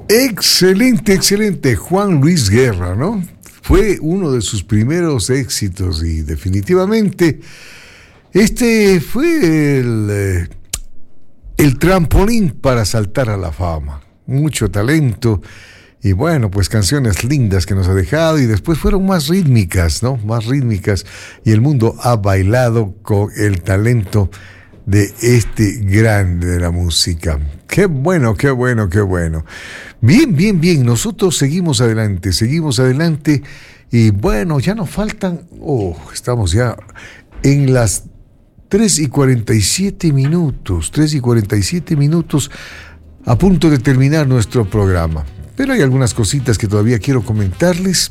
Excelente, excelente. Juan Luis Guerra, ¿no? Fue uno de sus primeros éxitos y definitivamente este fue el trampolín para saltar a la fama. Mucho talento y bueno, pues canciones lindas que nos ha dejado y después fueron más rítmicas, ¿no? Más rítmicas y el mundo ha bailado con el talento de este grande de la música. Qué bueno, qué bueno, qué bueno. Bien, bien, bien. Nosotros seguimos adelante y bueno, ya nos faltan, estamos ya en las 3:47 minutos, a punto de terminar nuestro programa. Pero hay algunas cositas que todavía quiero comentarles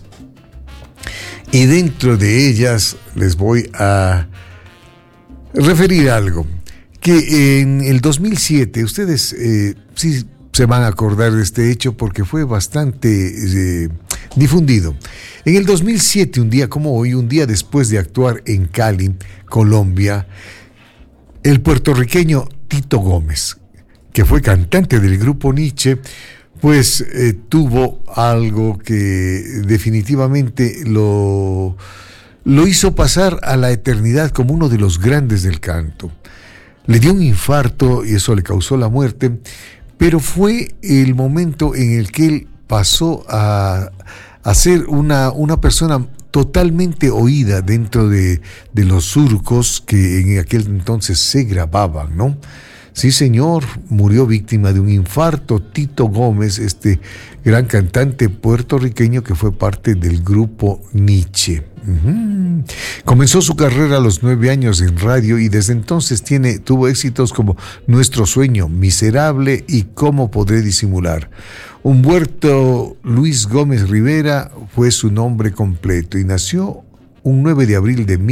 y dentro de ellas les voy a referir algo. Que en el 2007, ustedes sí se van a acordar de este hecho porque fue bastante difundido. En el 2007, un día como hoy, un día después de actuar en Cali, Colombia, el puertorriqueño Tito Gómez, que fue cantante del grupo Nietzsche, pues tuvo algo que definitivamente lo hizo pasar a la eternidad como uno de los grandes del canto. Le dio un infarto y eso le causó la muerte, pero fue el momento en el que él pasó a ser una persona totalmente oída dentro de los surcos que en aquel entonces se grababan, ¿no? Sí, señor, murió víctima de un infarto Tito Gómez, este gran cantante puertorriqueño que fue parte del grupo Nietzsche. Comenzó su carrera a los 9 años en radio y desde entonces tuvo éxitos como Nuestro Sueño, Miserable y Cómo Podré Disimular. Humberto Luis Gómez Rivera fue su nombre completo y nació un 9 de abril de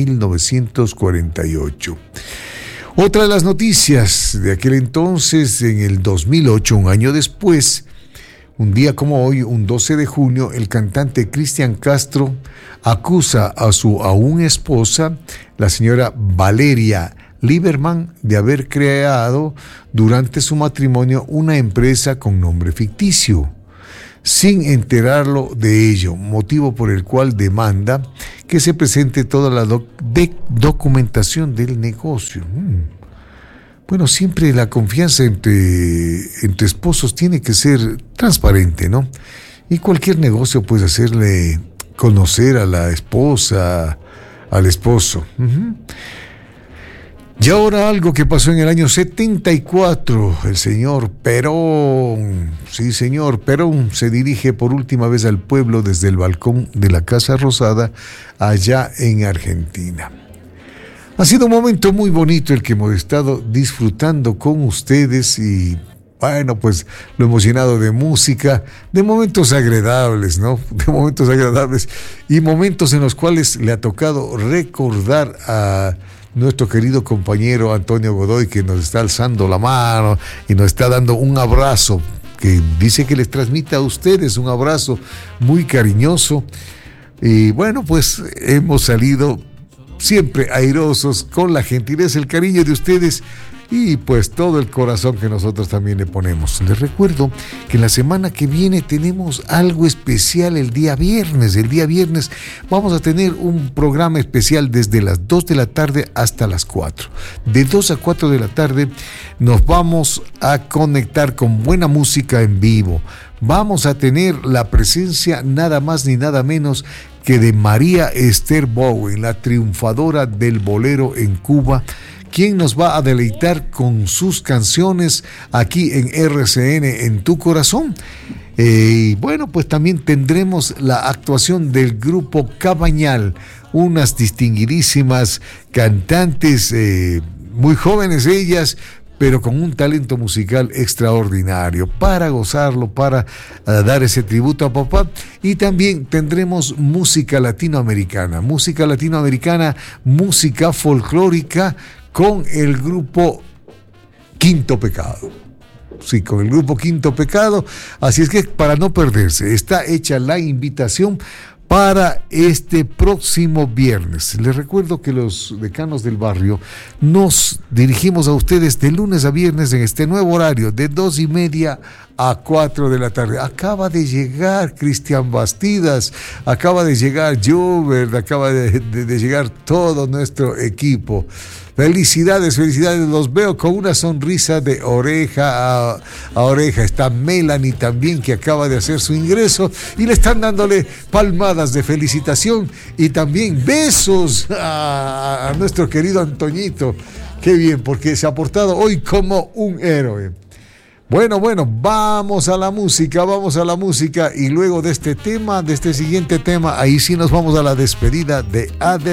1948. Otra de las noticias de aquel entonces, en el 2008, un año después, un día como hoy, un 12 de junio, el cantante Cristian Castro acusa a su aún esposa, la señora Valeria Lieberman, de haber creado durante su matrimonio una empresa con nombre ficticio, sin enterarlo de ello, motivo por el cual demanda que se presente toda la documentación del negocio. Bueno, siempre la confianza entre esposos tiene que ser transparente, ¿no? Y cualquier negocio puede hacerle conocer a la esposa, al esposo. Y ahora algo que pasó en el año 74, el señor Perón, sí señor, Perón se dirige por última vez al pueblo desde el balcón de la Casa Rosada, allá en Argentina. Ha sido un momento muy bonito el que hemos estado disfrutando con ustedes y bueno, pues lo emocionado de música, de momentos agradables, ¿no? De momentos agradables y momentos en los cuales le ha tocado recordar a nuestro querido compañero Antonio Godoy, que nos está alzando la mano y nos está dando un abrazo, que dice que les transmite a ustedes un abrazo muy cariñoso. Y bueno, pues hemos salido siempre airosos con la gentileza, el cariño de ustedes y pues todo el corazón que nosotros también le ponemos. Les recuerdo que la semana que viene tenemos algo especial el día viernes. El día viernes vamos a tener un programa especial desde las 2 de la tarde hasta las 4. De 2 a 4 de la tarde nos vamos a conectar con buena música en vivo. Vamos a tener la presencia nada más ni nada menos que de María Esther Bowen, la triunfadora del bolero en Cuba, quien nos va a deleitar con sus canciones aquí en RCN en tu corazón. Y bueno, pues también tendremos la actuación del grupo Cabañal, unas distinguidísimas cantantes, muy jóvenes ellas, pero con un talento musical extraordinario, para gozarlo, para dar ese tributo a papá. Y también tendremos música latinoamericana, música folclórica, con el grupo Quinto Pecado. Sí, con el grupo Quinto Pecado. Así es que para no perderse, está hecha la invitación para este próximo viernes. Les recuerdo que los decanos del barrio nos dirigimos a ustedes de lunes a viernes en este nuevo horario de 2:30 a 4 de la tarde. Acaba de llegar Cristian Bastidas, acaba de llegar Jover, acaba de llegar todo nuestro equipo. Felicidades, los veo con una sonrisa de oreja a oreja. Está Melanie también, que acaba de hacer su ingreso y le están dándole palmadas de felicitación y también besos a nuestro querido Antoñito. Qué bien, porque se ha portado hoy como un héroe. Bueno, vamos a la música y luego de este tema, de este siguiente tema, ahí sí nos vamos a la despedida de